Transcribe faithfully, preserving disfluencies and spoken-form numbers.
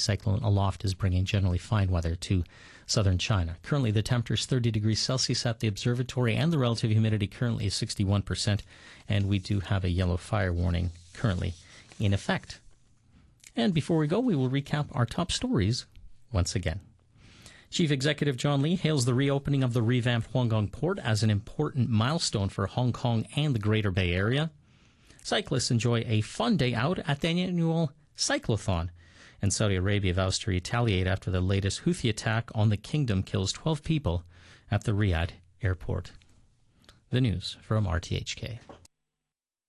cyclone aloft is bringing generally fine weather to southern China. Currently, the temperature is thirty degrees Celsius at the observatory, and the relative humidity currently is sixty-one percent, and we do have a yellow fire warning currently in effect. And before we go, we will recap our top stories once again. Chief Executive John Lee hails the reopening of the revamped Huanggang Port as an important milestone for Hong Kong and the Greater Bay Area. Cyclists enjoy a fun day out at the annual Cyclothon. And Saudi Arabia vows to retaliate after the latest Houthi attack on the kingdom kills twelve people at the Riyadh airport. The news from R T H K.